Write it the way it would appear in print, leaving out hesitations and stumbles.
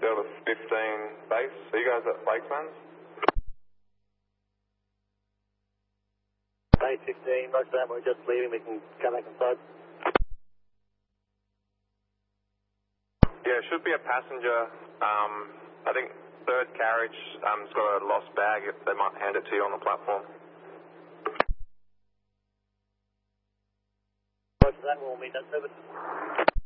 Delta 15 base. Are you guys at Lakeslands? Base 15, roger that, we're just leaving, we can come back inside. Yeah, it should be a passenger. I think third carriage has got a lost bag. They might hand it to you on the platform. Roger that, we'll meet that service.